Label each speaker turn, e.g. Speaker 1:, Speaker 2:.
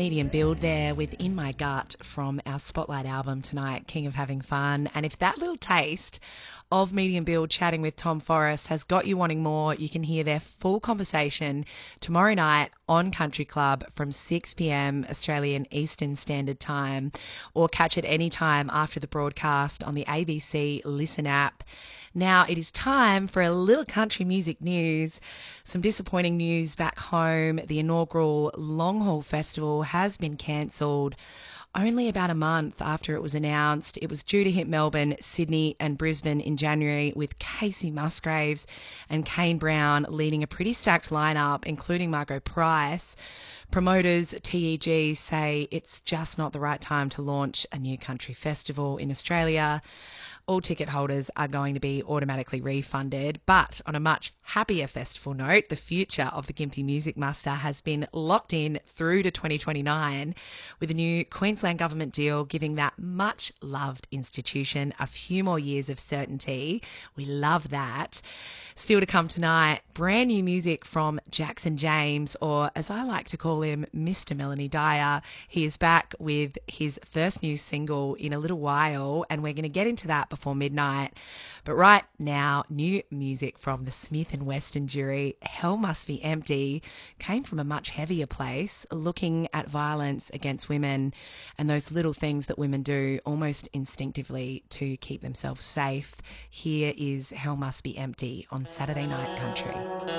Speaker 1: Medium Build there with In My Gut from our Spotlight album tonight, King of Having Fun. And if that little taste of Medium Build chatting with Tom Forrest has got you wanting more, you can hear their full conversation tomorrow night on Country Club from 6 p.m. Australian Eastern Standard Time, or catch it any time after the broadcast on the ABC Listen app. Now it is time for a little country music news. Some disappointing news back home. The inaugural Long Haul Festival has been cancelled only about a month after it was announced. It was due to hit Melbourne, Sydney and Brisbane in January, with Casey Musgraves and Kane Brown leading a pretty stacked lineup, including Margot Price. Promoters TEG say it's just not the right time to launch a new country festival in Australia. All ticket holders are going to be automatically refunded. But on a much happier festival note, the future of the Gympie Music Muster has been locked in through to 2029 with a new Queensland government deal giving that much loved institution a few more years of certainty. We love that. Still to come tonight, brand new music from Jackson James, or as I like to call him, Mr. Melanie Dyer. He is back with his first new single in a little while, and we're going to get into that before midnight. But right now, new music from the Smith and Weston Jury. Hell Must Be Empty came from a much heavier place, looking at violence against women and those little things that women do almost instinctively to keep themselves safe. Here is Hell Must Be Empty on Saturday Night Country.